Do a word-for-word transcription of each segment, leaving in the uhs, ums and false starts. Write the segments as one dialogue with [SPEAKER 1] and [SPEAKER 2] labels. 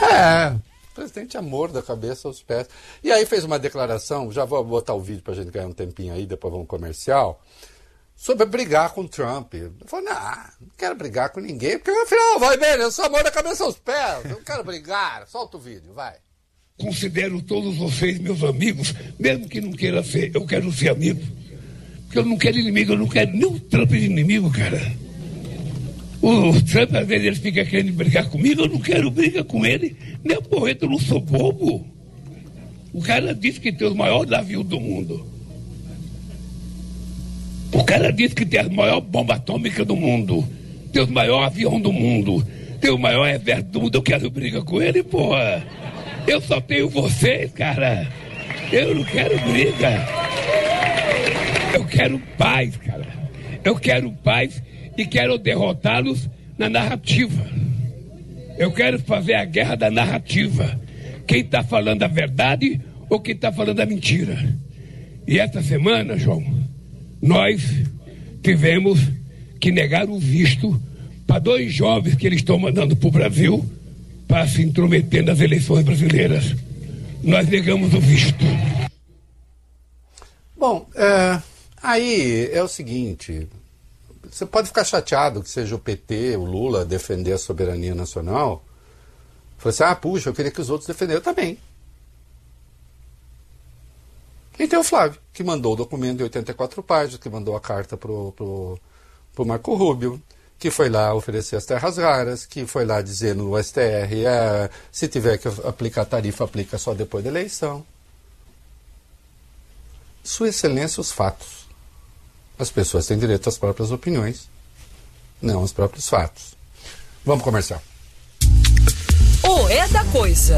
[SPEAKER 1] É, o presidente amor da cabeça aos pés. E aí fez uma declaração, já vou botar o vídeo pra gente ganhar um tempinho aí, depois vamos comercial, sobre brigar com o Trump. Ele falou, não, não quero brigar com ninguém, porque afinal, vai bem, eu sou amor da cabeça aos pés, eu não quero brigar. Solta o vídeo, vai.
[SPEAKER 2] Considero todos vocês meus amigos, mesmo que não queira ser, eu quero ser amigo. Porque eu não quero inimigo, eu não quero nem o Trump de inimigo, cara. O Trump, às vezes, ele fica querendo brigar comigo, eu não quero briga com ele, nem a porreta, eu não sou bobo. O cara disse que tem os maiores navios do mundo. O cara disse que tem a maior bomba atômica do mundo, tem o maior avião do mundo, tem o maior exército do mundo, eu quero briga com ele, porra. Eu só tenho vocês, cara. Eu não quero briga. Eu quero paz, cara. Eu quero paz e quero derrotá-los na narrativa. Eu quero fazer a guerra da narrativa. Quem está falando a verdade ou quem está falando a mentira. E essa semana, João, nós tivemos que negar o visto para dois jovens que eles estão mandando para o Brasil para se intrometer nas eleições brasileiras. Nós negamos o visto.
[SPEAKER 1] Bom, é, aí é o seguinte, você pode ficar chateado que seja o P T, o Lula, defender a soberania nacional. Você, assim, ah, puxa, eu queria que os outros defendessem. Eu também. E tem o Flávio, que mandou o documento de oitenta e quatro páginas, que mandou a carta pro, pro, pro Marco Rubio, que foi lá oferecer as terras raras, que foi lá dizer no S T R, é, se tiver que aplicar tarifa, aplica só depois da eleição. Sua Excelência, os fatos. As pessoas têm direito às próprias opiniões, não aos próprios fatos. Vamos comercial.
[SPEAKER 3] O É da Coisa.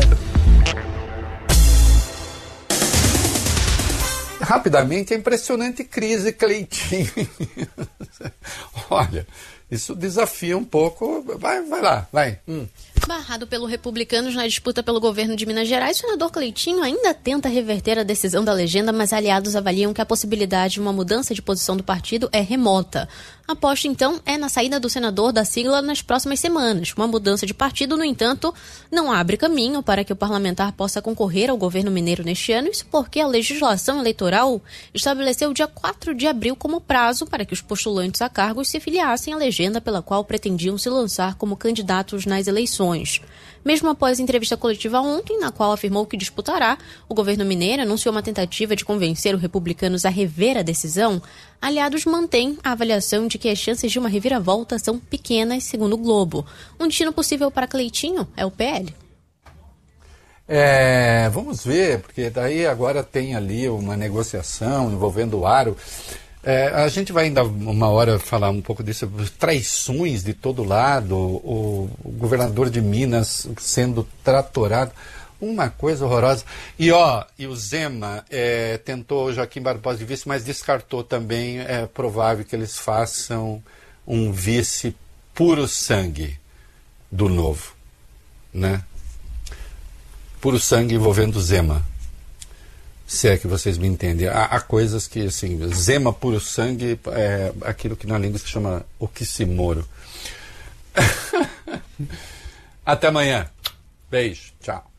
[SPEAKER 1] Rapidamente, a impressionante crise Cleitinho. Olha, isso desafia um pouco. Vai, vai lá, vai. Hum.
[SPEAKER 4] Barrado pelo Republicanos na disputa pelo governo de Minas Gerais, o senador Cleitinho ainda tenta reverter a decisão da legenda, mas aliados avaliam que a possibilidade de uma mudança de posição do partido é remota. A aposta, então, é na saída do senador da sigla nas próximas semanas. Uma mudança de partido, no entanto, não abre caminho para que o parlamentar possa concorrer ao governo mineiro neste ano, isso porque a legislação eleitoral estabeleceu o dia quatro de abril como prazo para que os postulantes a cargos se filiassem à legenda pela qual pretendiam se lançar como candidatos nas eleições. Mesmo após a entrevista coletiva ontem, na qual afirmou que disputará, o governo mineiro anunciou uma tentativa de convencer os republicanos a rever a decisão. Aliados mantêm a avaliação de que as chances de uma reviravolta são pequenas, segundo o Globo. Um destino possível para Cleitinho é o P L.
[SPEAKER 1] É, vamos ver, porque daí agora tem ali uma negociação envolvendo o Aro. É, a gente vai ainda uma hora falar um pouco disso, traições de todo lado, o, o governador de Minas sendo tratorado, uma coisa horrorosa. E ó, e o Zema é, tentou Joaquim Barbosa de vice, mas descartou também, é provável que eles façam um vice puro sangue do Novo, né? Puro sangue envolvendo Zema. Se é que vocês me entendem. Há, há coisas que, assim, Zema puro sangue é aquilo que na língua se chama oxímoro. Até amanhã. Beijo. Tchau.